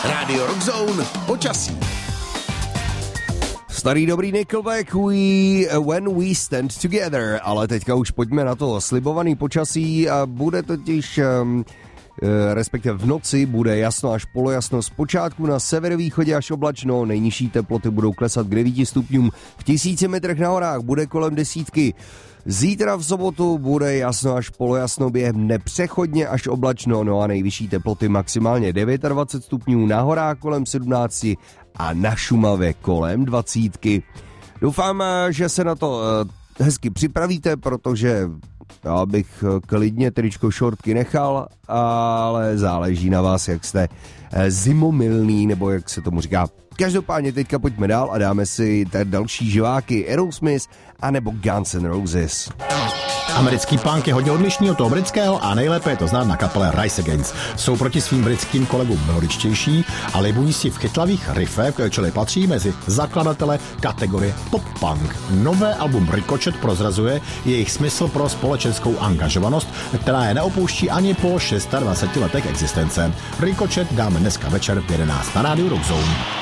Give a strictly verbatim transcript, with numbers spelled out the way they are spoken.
Radio Rockzone počasí. Starý dobrý Nickelback, we, When We Stand Together, ale teďka už pojďme na to slibovaný počasí a bude totiž, um, respektive v noci bude jasno až polojasno, zpočátku na severovýchodě až oblačno, nejnižší teploty budou klesat k devíti stupňům, v tisíci metrech na horách bude kolem desítky. Zítra v sobotu bude jasno až polojasno, během nepřechodně až oblačno, no a nejvyšší teploty maximálně dvacet devět stupňů, na horách kolem sedmnácti a na Šumavě kolem dvacítky. Doufám, že se na to hezky připravíte, protože já bych klidně tričko šortky nechal, ale záleží na vás, jak jste zimomilný, nebo jak se tomu říká. Každopádně teďka pojďme dál a dáme si tady další živáky, Aerosmith anebo Guns N' Roses. Americký punk je hodně odlišný od toho britského a nejlépe je to znát na kapele Rise Against. Jsou proti svým britským kolegům melodičtější a libují si v chytlavých riffech, čili patří mezi zakladatele kategorie pop-punk. Nové album Ricochet prozrazuje jejich smysl pro společenskou angažovanost, která je neopouští ani po dvaceti šesti letech existence. Ricochet dáme dneska večer v jedenáct na rádiu Rockzone.